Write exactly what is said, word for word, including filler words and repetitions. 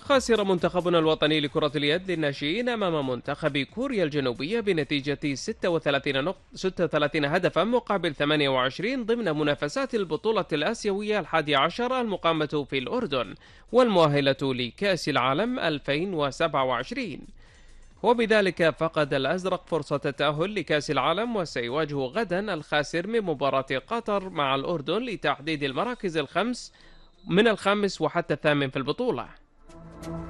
خسر منتخبنا الوطني لكرة اليد للناشئين أمام منتخب كوريا الجنوبية بنتيجة ستة وثلاثين, نق... ستة وثلاثين هدفا مقابل ثمانية وعشرين ضمن منافسات البطولة الآسيوية الحادي عشر المقامة في الأردن والمؤهلة لكأس العالم ألفين وسبعة وعشرين. وبذلك فقد الأزرق فرصة التأهل لكأس العالم، وسيواجه غدا الخاسر من مباراة قطر مع الأردن لتحديد المراكز الخمس من الخامس وحتى الثامن في البطولة.